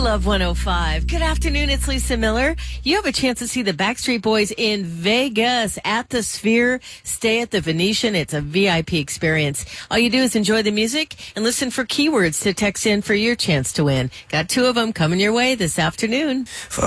Love 105. Good afternoon, it's Lisa Miller. You have a chance to see the Backstreet Boys in Vegas at the Sphere. Stay at the Venetian. It's a VIP experience. All you do is enjoy the music and listen for keywords to text in for your chance to win. Got two of them coming your way this afternoon. For